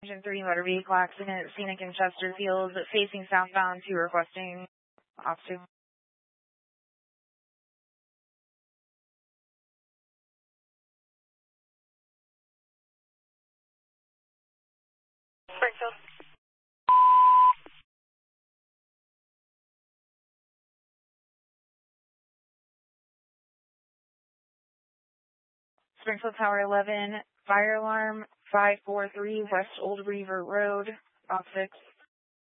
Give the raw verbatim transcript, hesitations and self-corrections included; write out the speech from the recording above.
Engine three motor vehicle accident, scenic in Chesterfield, facing southbound to requesting off two. Springfield. Springfield Tower eleven, fire alarm five four three West Old Beaver Road, off six.